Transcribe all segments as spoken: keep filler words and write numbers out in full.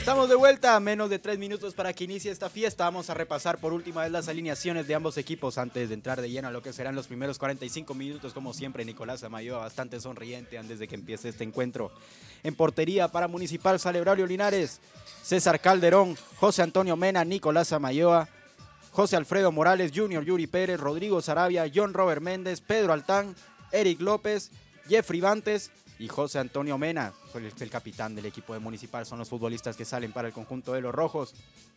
Estamos de vuelta, a menos de tres minutos para que inicie esta fiesta. Vamos a repasar por última vez las alineaciones de ambos equipos antes de entrar de lleno a lo que serán los primeros cuarenta y cinco minutos. Como siempre, Nicolás Amayoa bastante sonriente antes de que empiece este encuentro. En portería para Municipal sale Braulio Linares, César Calderón, José Antonio Mena, Nicolás Amayoa, José Alfredo Morales junior, Yuri Pérez, Rodrigo Sarabia, John Robert Méndez, Pedro Altán, Eric López, Jeffrey Bantes y José Antonio Mena, es el capitán del equipo de Municipal, son los futbolistas que salen para el conjunto de los rojos.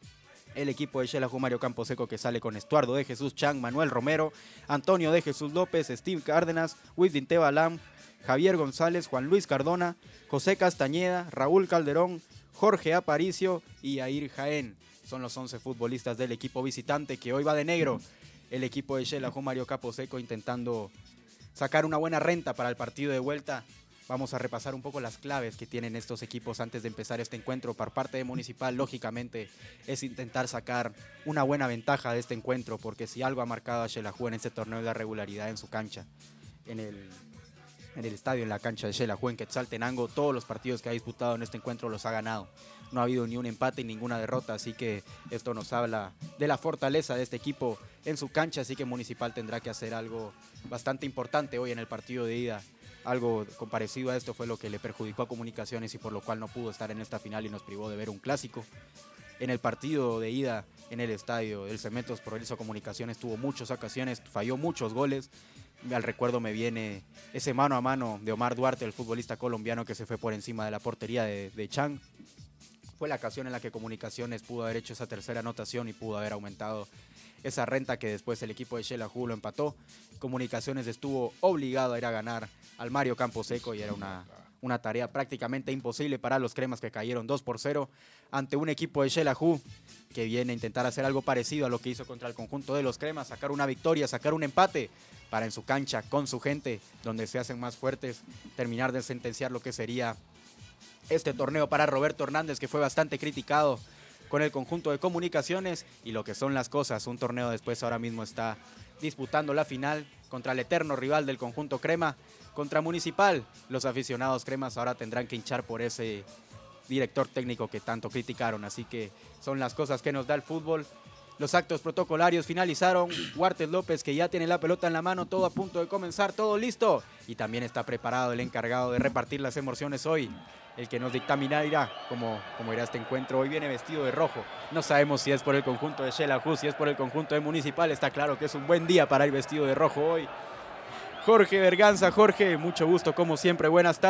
El equipo de Xelajú, Mario Camposeco, que sale con Estuardo de Jesús Chang, Manuel Romero, Antonio de Jesús López, Steve Cárdenas, Wisdin Tebalam, Javier González, Juan Luis Cardona, José Castañeda, Raúl Calderón, Jorge Aparicio y Air Jaén. Son los once futbolistas del equipo visitante que hoy va de negro. El equipo de Xelajú, Mario Camposeco, intentando sacar una buena renta para el partido de vuelta. Vamos a repasar un poco las claves que tienen estos equipos antes de empezar este encuentro. Por parte de Municipal, lógicamente, es intentar sacar una buena ventaja de este encuentro, porque si algo ha marcado a Xelajú en este torneo es la regularidad en su cancha. En el, en el estadio, en la cancha de Xelajú, en Quetzaltenango, todos los partidos que ha disputado en este encuentro los ha ganado. No ha habido ni un empate ni ninguna derrota, así que esto nos habla de la fortaleza de este equipo en su cancha, así que Municipal tendrá que hacer algo bastante importante hoy en el partido de ida. Algo parecido a esto fue lo que le perjudicó a Comunicaciones y por lo cual no pudo estar en esta final y nos privó de ver un clásico. En el partido de ida en el estadio del Cementos Progreso, Comunicaciones tuvo muchas ocasiones, falló muchos goles. Al recuerdo me viene ese mano a mano de Omar Duarte, el futbolista colombiano que se fue por encima de la portería de, de Chang. Fue la ocasión en la que Comunicaciones pudo haber hecho esa tercera anotación y pudo haber aumentado esa renta que después el equipo de Xelajú lo empató. Comunicaciones estuvo obligado a ir a ganar al Mario Camposeco y era una, una tarea prácticamente imposible para los cremas, que cayeron dos por cero ante un equipo de Xelajú que viene a intentar hacer algo parecido a lo que hizo contra el conjunto de los cremas, sacar una victoria, sacar un empate para en su cancha, con su gente, donde se hacen más fuertes, terminar de sentenciar lo que sería este torneo para Roberto Hernández, que fue bastante criticado con el conjunto de Comunicaciones, y lo que son las cosas, un torneo después ahora mismo está disputando la final contra el eterno rival del conjunto crema, contra Municipal. Los aficionados cremas ahora tendrán que hinchar por ese director técnico que tanto criticaron, así que son las cosas que nos da el fútbol. Los actos protocolarios finalizaron. Huartes López, que ya tiene la pelota en la mano, todo a punto de comenzar, todo listo. Y también está preparado el encargado de repartir las emociones hoy, el que nos dictaminará cómo, cómo irá este encuentro. Hoy viene vestido de rojo. No sabemos si es por el conjunto de Xelajú, si es por el conjunto de Municipal. Está claro que es un buen día para ir vestido de rojo hoy. Jorge Berganza. Jorge, mucho gusto como siempre, buenas tardes.